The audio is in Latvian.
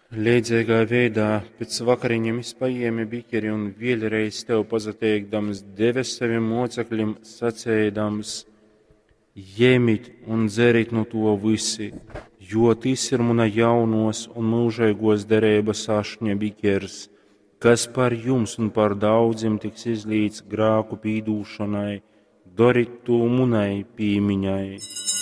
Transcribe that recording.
Līdzīgā veidā pēc vakariņiem izpaiemi bikeri un vēlreiz tev pazateikdams deves saviem mocekļiem sacēdams: Ņemiet un dzeriet no to visi, jo tas ir mana jaunos un mūžīgos derības ašņa bikers, kas par jums un par daudziem tiks izlīts grēku pīdūšanai, dariet to munai pīmiņai.